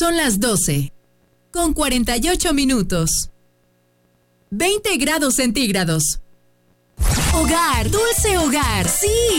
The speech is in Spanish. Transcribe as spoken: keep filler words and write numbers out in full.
Son las doce, con cuarenta y ocho minutos. veinte grados centígrados. Hogar, dulce hogar, sí.